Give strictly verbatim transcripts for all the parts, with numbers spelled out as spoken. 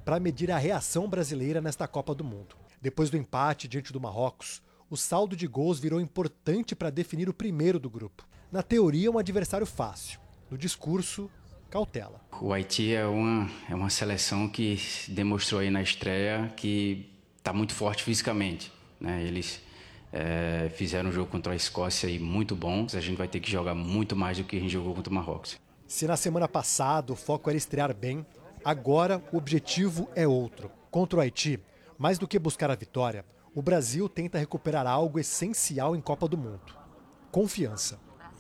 para medir a reação brasileira nesta Copa do Mundo. Depois do empate diante do Marrocos, o saldo de gols virou importante para definir o primeiro do grupo. Na teoria, um adversário fácil. No discurso, cautela. O Haiti é uma, é uma seleção que demonstrou aí na estreia que está muito forte fisicamente, né? Eles é, fizeram um jogo contra a Escócia aí muito bom. A gente vai ter que jogar muito mais do que a gente jogou contra o Marrocos. Se na semana passada o foco era estrear bem, agora o objetivo é outro. Contra o Haiti, mais do que buscar a vitória, o Brasil tenta recuperar algo essencial em Copa do Mundo: confiança.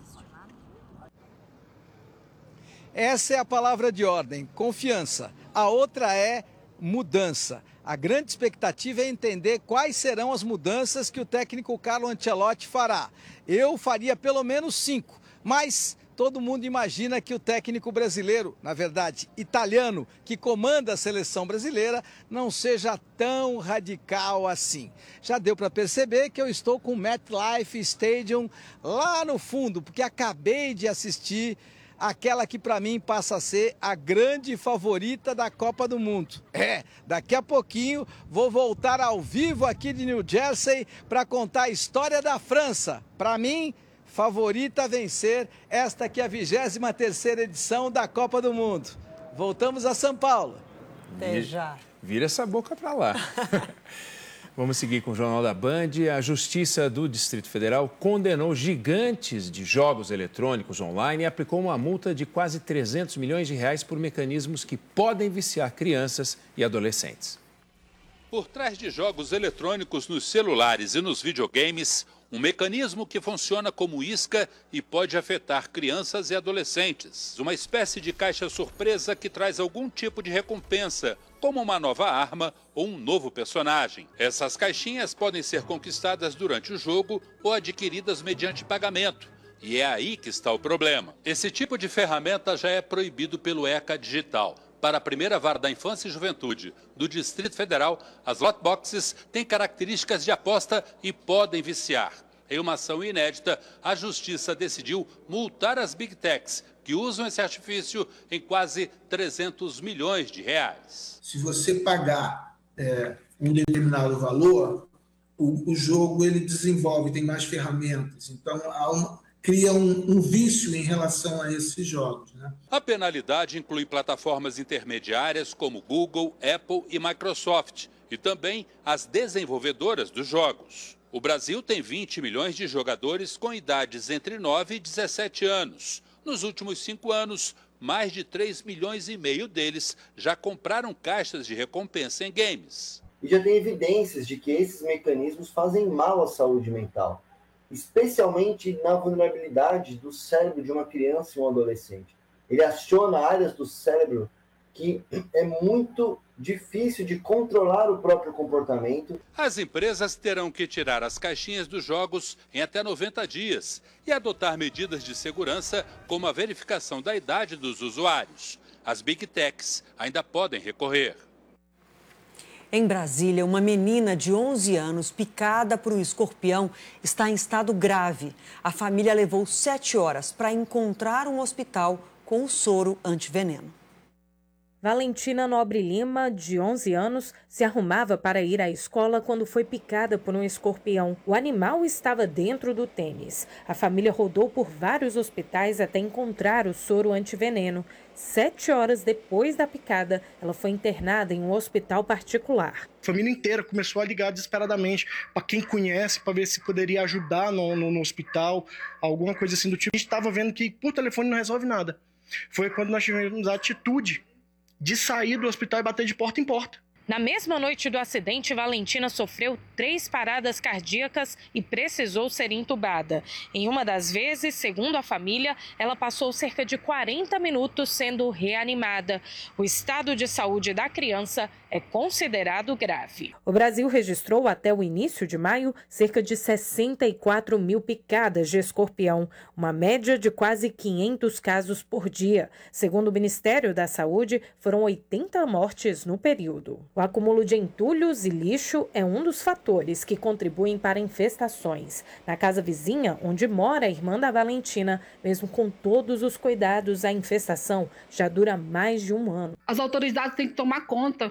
Essa é a palavra de ordem, confiança. A outra é mudança. A grande expectativa é entender quais serão as mudanças que o técnico Carlo Ancelotti fará. Eu faria pelo menos cinco, mas todo mundo imagina que o técnico brasileiro, na verdade italiano, que comanda a seleção brasileira, não seja tão radical assim. Já deu para perceber que eu estou com o MetLife Stadium lá no fundo, porque acabei de assistir aquela que para mim passa a ser a grande favorita da Copa do Mundo. É, daqui a pouquinho vou voltar ao vivo aqui de New Jersey para contar a história da França. Para mim, favorita a vencer esta que é a vigésima terceira edição da Copa do Mundo. Voltamos a São Paulo. Até já. Vira essa boca para lá. Vamos seguir com o Jornal da Band. A Justiça do Distrito Federal condenou gigantes de jogos eletrônicos online e aplicou uma multa de quase trezentos milhões de reais por mecanismos que podem viciar crianças e adolescentes. Por trás de jogos eletrônicos nos celulares e nos videogames, um mecanismo que funciona como isca e pode afetar crianças e adolescentes. Uma espécie de caixa surpresa que traz algum tipo de recompensa, como uma nova arma ou um novo personagem. Essas caixinhas podem ser conquistadas durante o jogo ou adquiridas mediante pagamento. E é aí que está o problema. Esse tipo de ferramenta já é proibido pelo ECA Digital. Para a primeira vara da Infância e Juventude do Distrito Federal, as lockboxes têm características de aposta e podem viciar. Em uma ação inédita, a Justiça decidiu multar as Big Techs, que usam esse artifício, em quase trezentos milhões de reais. Se você pagar é, um determinado valor, o, o jogo ele desenvolve, tem mais ferramentas. Então, há uma... cria um, um vício em relação a esses jogos, né? A penalidade inclui plataformas intermediárias como Google, Apple e Microsoft, e também as desenvolvedoras dos jogos. O Brasil tem vinte milhões de jogadores com idades entre nove e dezessete anos. Nos últimos cinco anos, mais de três milhões e meio deles já compraram caixas de recompensa em games. E já tem evidências de que esses mecanismos fazem mal à saúde mental, especialmente na vulnerabilidade do cérebro de uma criança e um adolescente. Ele aciona áreas do cérebro que é muito difícil de controlar o próprio comportamento. As empresas terão que tirar as caixinhas dos jogos em até noventa dias e adotar medidas de segurança, como a verificação da idade dos usuários. As Big Techs ainda podem recorrer. Em Brasília, uma menina de onze anos, picada por um escorpião, está em estado grave. A família levou sete horas para encontrar um hospital com o soro antiveneno. Valentina Nobre Lima, de onze anos, se arrumava para ir à escola quando foi picada por um escorpião. O animal estava dentro do tênis. A família rodou por vários hospitais até encontrar o soro antiveneno. Sete horas depois da picada, ela foi internada em um hospital particular. A família inteira começou a ligar desesperadamente para quem conhece, para ver se poderia ajudar no, no, no hospital, alguma coisa assim do tipo. A gente estava vendo que por telefone não resolve nada. Foi quando nós tivemos a atitude de sair do hospital e bater de porta em porta. Na mesma noite do acidente, Valentina sofreu três paradas cardíacas e precisou ser entubada. Em uma das vezes, segundo a família, ela passou cerca de quarenta minutos sendo reanimada. O estado de saúde da criança é considerado grave. O Brasil registrou até o início de maio cerca de sessenta e quatro mil picadas de escorpião, uma média de quase quinhentos casos por dia. Segundo o Ministério da Saúde, foram oitenta mortes no período. O acúmulo de entulhos e lixo é um dos fatores que contribuem para infestações. Na casa vizinha, onde mora a irmã da Valentina, mesmo com todos os cuidados, a infestação já dura mais de um ano. As autoridades têm que tomar conta